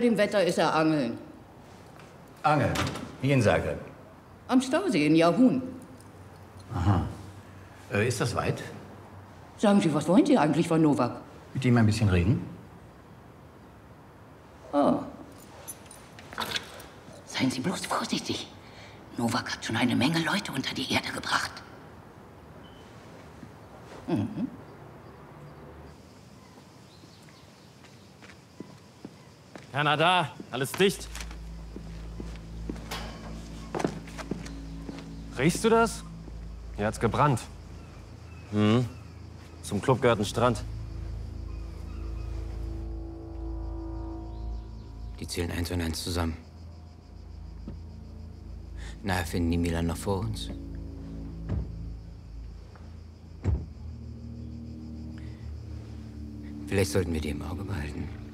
Bei dem Wetter ist er angeln. Angeln? Wie in Zagreb? Am Stausee in Jahun. Aha. Ist das weit? Sagen Sie, was wollen Sie eigentlich von Novak? Mit ihm ein bisschen reden? Oh. Seien Sie bloß vorsichtig. Novak hat schon eine Menge Leute unter die Erde gebracht. Mhm. Kanada, alles dicht. Riechst du das? Hier hat's gebrannt. Hm. Zum Club gehört ein Strand. Die zählen 1 und 1 zusammen. Na, finden die Milan noch vor uns? Vielleicht sollten wir die im Auge behalten.